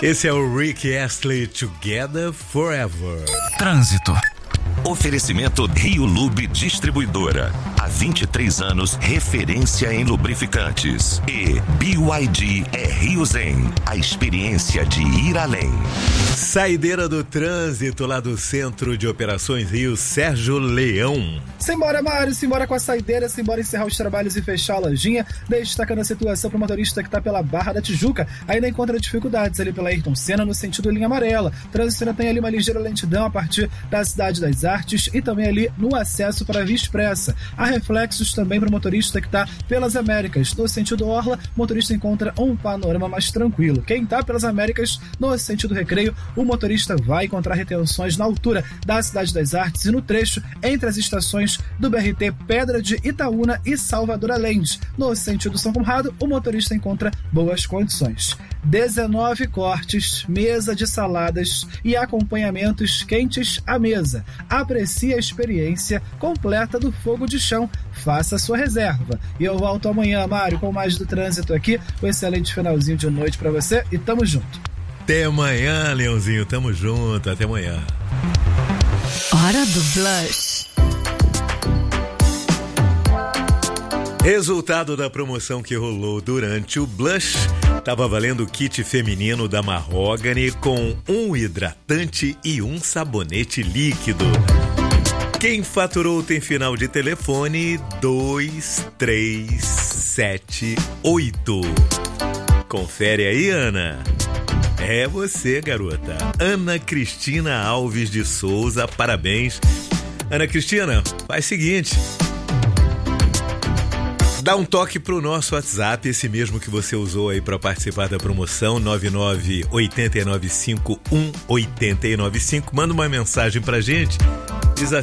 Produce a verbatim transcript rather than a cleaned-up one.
Esse é o Rick Astley, Together Forever. Trânsito. Oferecimento Rio Lube Distribuidora. Há vinte e três anos, referência em lubrificantes. E B Y D é Rio Zen, a experiência de ir além. Saideira do trânsito lá do Centro de Operações Rio, Sérgio Leão. Simbora, Mário, simbora com a saideira, simbora encerrar os trabalhos e fechar a lojinha, destacando a situação para o motorista que está pela Barra da Tijuca, ainda encontra dificuldades ali pela Ayrton Senna no sentido linha amarela. Trânsito ainda tem ali uma ligeira lentidão a partir da Cidade das Artes e também ali no acesso para a Via Expressa. Há reflexos também para o motorista que está pelas Américas. No sentido Orla, o motorista encontra um panorama mais tranquilo. Quem está pelas Américas, no sentido Recreio, o motorista vai encontrar retenções na altura da Cidade das Artes e no trecho entre as estações do B R T Pedra de Itaúna e Salvador Allende. No sentido São Conrado, o motorista encontra boas condições. dezenove cortes, mesa de saladas e acompanhamentos quentes à mesa. Aprecie a experiência completa do fogo de chão. Faça a sua reserva. E eu volto amanhã, Mário, com mais do trânsito aqui. Um excelente finalzinho de noite pra você e tamo junto. Até amanhã, Leãozinho. Tamo junto. Até amanhã. Hora do Blush. Resultado da promoção que rolou durante o Blush. Tava valendo o kit feminino da Mahogany com um hidratante e um sabonete líquido. Quem faturou tem final de telefone dois três sete oito. Confere aí, Ana. É você, garota. Ana Cristina Alves de Souza, parabéns. Ana Cristina, faz o seguinte. Dá um toque pro nosso WhatsApp, esse mesmo que você usou aí para participar da promoção, nove nove oito nove cinco um oito nove cinco. Manda uma mensagem pra gente